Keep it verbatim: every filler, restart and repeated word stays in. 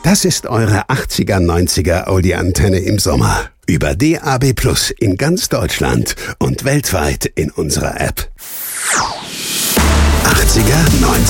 Das ist eure achtziger, neunziger Audi-Antenne im Sommer. Über D A B Plus in ganz Deutschland und weltweit in unserer App. achtziger, neunziger